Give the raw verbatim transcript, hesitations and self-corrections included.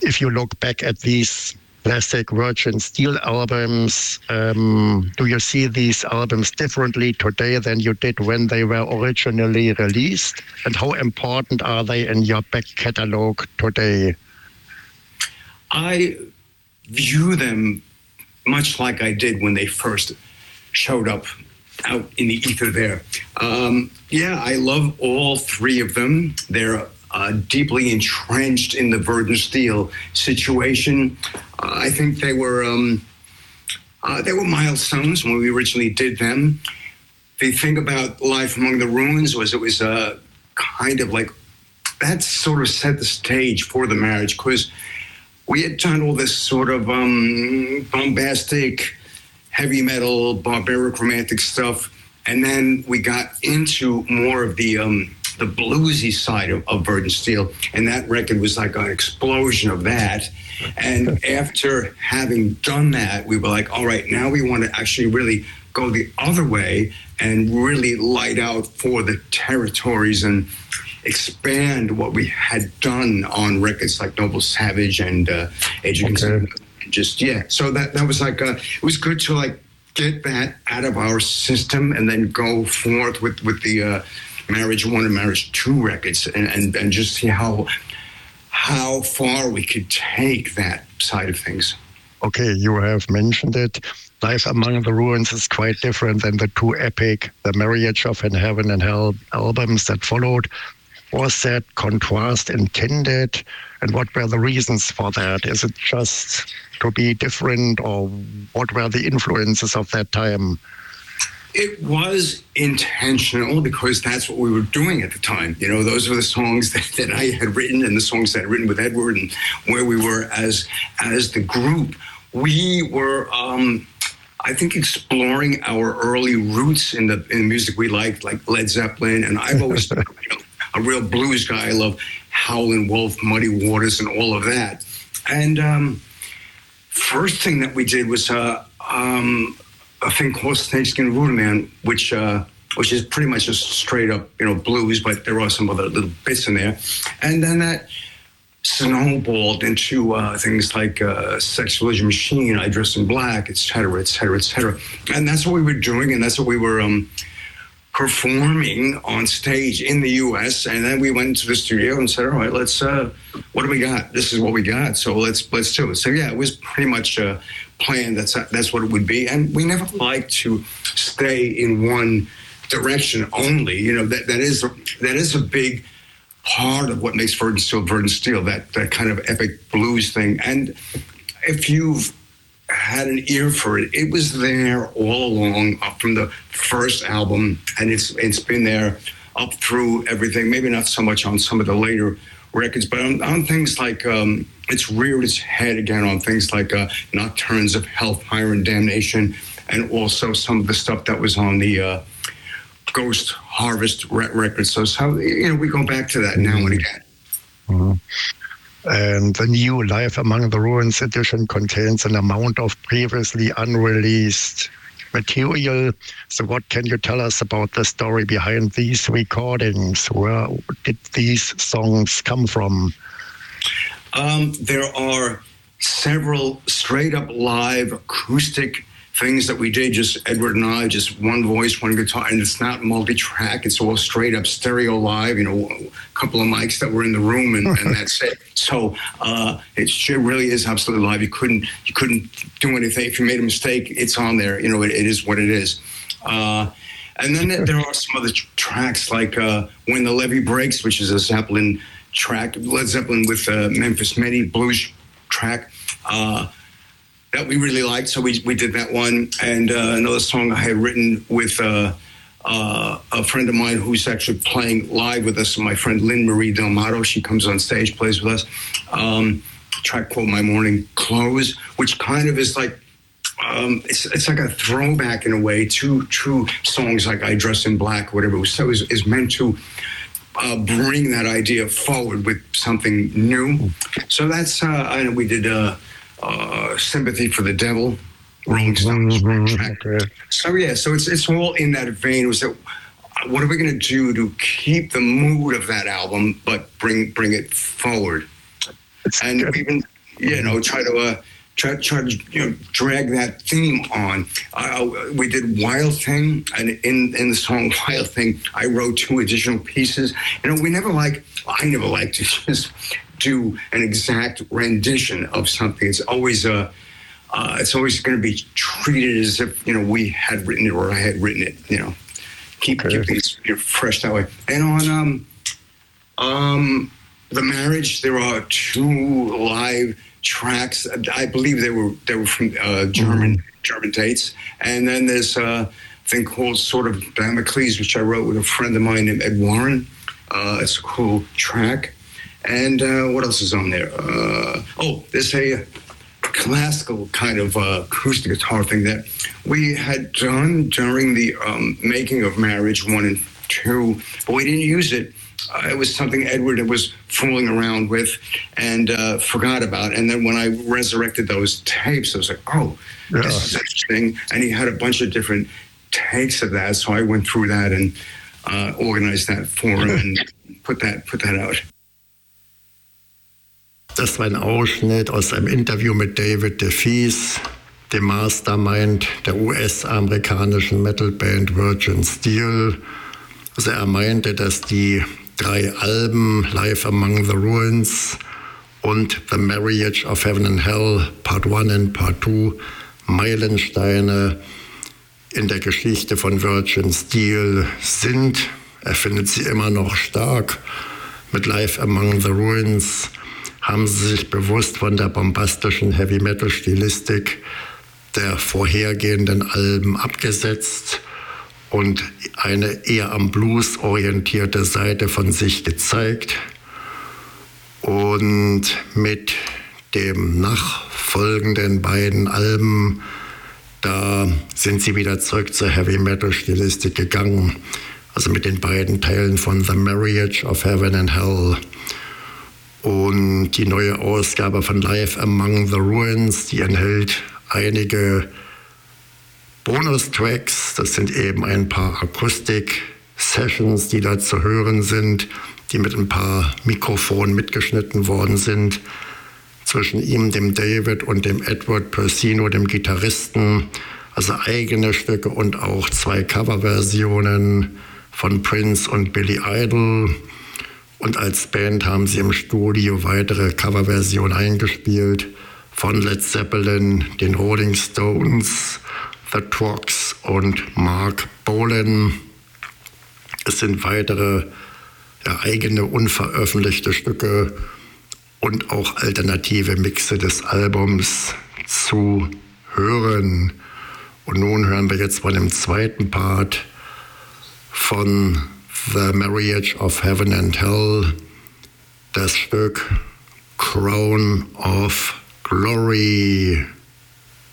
if you look back at these classic Virgin Steel albums, um, do you see these albums differently today than you did when they were originally released? And how important are they in your back catalog today? I view them much like I did when they first showed up out in the ether there. Um, yeah, I love all three of them. They're uh, deeply entrenched in the Virgin Steel situation. Uh, I think they were um, uh, they were milestones when we originally did them. The thing about Life Among the Ruins was it was uh, kind of like, that sort of set the stage for the marriage, because we had done all this sort of um, bombastic, heavy metal, barbaric, romantic stuff, and then we got into more of the um, the bluesy side of, of Virgin Steel, and that record was like an explosion of that. And after having done that, we were like, all right, now we want to actually really go the other way and really light out for the territories and expand what we had done on records like Noble Savage and uh, Age of Consent. Just, yeah. So that, that was like, uh, it was good to like get that out of our system and then go forth with, with the uh, Marriage One and Marriage Two records and, and, and just see how, how far we could take that side of things. Okay, you have mentioned it. Life Among the Ruins is quite different than the two epic, The Marriage of in Heaven and Hell albums that followed. Was that contrast intended? And what were the reasons for that? Is it just to be different, or what were the influences of that time? It was intentional because that's what we were doing at the time. You know, those were the songs that, that I had written and the songs that I had written with Edward and where we were as as the group. We were, um, I think, exploring our early roots in the in the music we liked, like Led Zeppelin. And I've always been, you know, a real blues guy. I love Howlin' Wolf, Muddy Waters, and all of that. And um, first thing that we did was uh, um, a thing called Snakeskin Voodoo Man, which uh, which is pretty much just straight up, you know, blues, but there are some other little bits in there. And then that snowballed into uh, things like uh, Sex Religion Machine, I Dress in Black, et cetera, et cetera, et cetera. And that's what we were doing, and that's what we were um, performing on stage in the U S. And then we went into the studio and said, all right, let's, uh, what do we got? This is what we got, so let's let's do it. So yeah, it was pretty much uh, planned. That's, that's what it would be. And we never liked to stay in one direction only. You know, that that is that is a big part of what makes Virgin Steel Virgin Steel, that that kind of epic blues thing. And if you've had an ear for it, it was there all along, up from the first album, and it's it's been there up through everything. Maybe not so much on some of the later records, but on, on things like um, it's reared its head again on things like uh, Nocturnes of Hellfire and Damnation, and also some of the stuff that was on the uh, Ghost Harvest record. So, so, you know, we go back to that now and again. Mm-hmm. And the new Life Among the Ruins edition contains an amount of previously unreleased material. So what can you tell us about the story behind these recordings? Where did these songs come from? Um, there are several straight up live acoustic things that we did, just Edward and I, just one voice, one guitar, and it's not multi-track. It's all straight up stereo live, you know, a couple of mics that were in the room, and, and that's it. So uh, it really is absolutely live. You couldn't you couldn't do anything. If you made a mistake, it's on there. You know, it, it is what it is. Uh, and then there are some other tracks like uh, When the Levee Breaks, which is a Zeppelin track, Led Zeppelin with uh, Memphis Mini blues track. Uh, that we really liked, so we we did that one. And uh, another song I had written with uh, uh, a friend of mine who's actually playing live with us, my friend Lynn Marie Delmato. She comes on stage, plays with us. Um, a track called My Morning Clothes, which kind of is like, um, it's it's like a throwback in a way to true songs like I Dress in Black, or whatever. So it's, it's meant to uh, bring that idea forward with something new. So that's, uh, I know we did... Uh, Uh, Sympathy for the Devil, Rolling Stones mm-hmm. track. Okay. So yeah, so it's it's all in that vein. Was that what are we going to do to keep the mood of that album, but bring bring it forward? It's and good. we've been you know, try to uh, try, try to you know drag that theme on. Uh, we did Wild Thing, and in in the song Wild Thing, I wrote two additional pieces. You know, we never like I never like to just do an exact rendition of something. It's always a uh, it's always going to be treated as if, you know, we had written it or I had written it. You know, keep Okay. keep things fresh that way. And on um um the Marriage, there are two live tracks. I believe they were they were from uh, German mm-hmm. German dates. And then there's a thing called Sword of Damocles, which I wrote with a friend of mine named Ed Warren. Uh, it's a cool track. And uh, what else is on there? Uh, oh, there's a classical kind of uh, acoustic guitar thing that we had done during the um, making of Marriage one and two, but we didn't use it. Uh, it was something Edward was fooling around with and uh, forgot about. And then when I resurrected those tapes, I was like, oh, yeah. This is interesting. And he had a bunch of different takes of that. So I went through that and uh, organized that for him and put that, put that out. Das war ein Ausschnitt aus einem Interview mit David DeFees, dem Mastermind der U S-amerikanischen Metalband Virgin Steel. Also er meinte, dass die drei Alben, Live Among the Ruins und The Marriage of Heaven and Hell, Part one und Part two, Meilensteine in der Geschichte von Virgin Steel sind. Er findet sie immer noch stark. Mit Live Among the Ruins haben sie sich bewusst von der bombastischen Heavy-Metal-Stilistik der vorhergehenden Alben abgesetzt und eine eher am Blues orientierte Seite von sich gezeigt. Und mit dem nachfolgenden beiden Alben, da sind sie wieder zurück zur Heavy-Metal-Stilistik gegangen. Also mit den beiden Teilen von The Marriage of Heaven and Hell. Und die neue Ausgabe von Live Among the Ruins, die enthält einige Bonustracks. Das sind eben ein paar Akustik-Sessions, die da zu hören sind, die mit ein paar Mikrofonen mitgeschnitten worden sind. Zwischen ihm, dem David, und dem Edward Persino, dem Gitarristen. Also eigene Stücke und auch zwei Coverversionen von Prince und Billy Idol. Und als Band haben sie im Studio weitere Coverversionen eingespielt von Led Zeppelin, den Rolling Stones, The Trucks und Mark Bolan. Es sind weitere ja, eigene unveröffentlichte Stücke und auch alternative Mixe des Albums zu hören. Und nun hören wir jetzt von dem zweiten Part von The Marriage of Heaven and Hell, das Stück Crown of Glory.